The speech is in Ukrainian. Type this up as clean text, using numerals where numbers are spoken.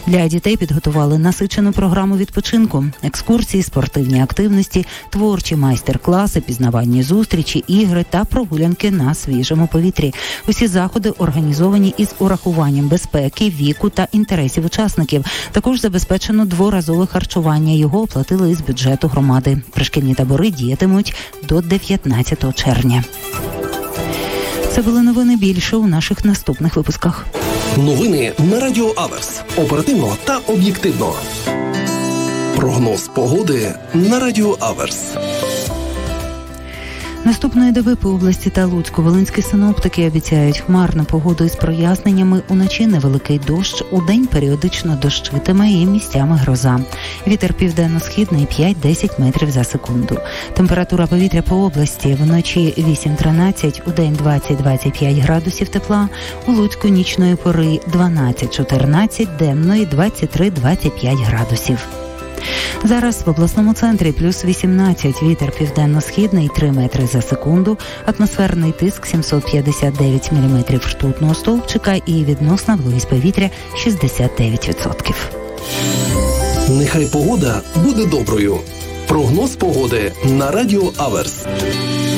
Для дітей підготували насичену програму відпочинку, екскурсії, спортивні активності, творчі майстер-класи, пізнавальні зустрічі, ігри та прогулянки на свіжому повітрі. Усі заходи організовані із урахуванням безпеки, віку та інтересів учасників. Також забезпечено дворазове харчування. Його оплатили із бюджету громади. Пришкільні табори діятимуть до 19 червня. Це були новини, більше у наших наступних випусках. Новини на Радіо Аверс. Оперативно та об'єктивно. Прогноз погоди на Радіо Аверс. Наступної доби по області та Луцьку волинські синоптики обіцяють хмарну погоду із проясненнями, уночі невеликий дощ, удень періодично дощитиме і місцями гроза. Вітер південно-східний 5-10 метрів за секунду. Температура повітря по області вночі 8-13, удень 20-25 градусів тепла, у Луцьку нічної пори 12-14, денної 23-25 градусів. Зараз в обласному центрі плюс 18, вітер південно-східний 3 метри за секунду, атмосферний тиск 759 міліметрів ртутного стовпчика і відносна вологість повітря 69%. Нехай погода буде доброю. Прогноз погоди на Радіо Аверс.